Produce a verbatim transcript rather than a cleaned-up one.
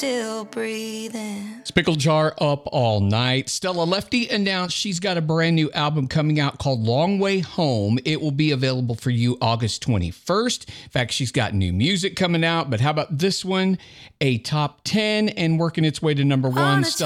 still breathing. Spickle Jar up all night. Stella Lefty announced she's got a brand new album coming out called Long Way Home. It will be available for you August twenty-first. In fact, she's got new music coming out, but how about this one? A top ten and working its way to number one.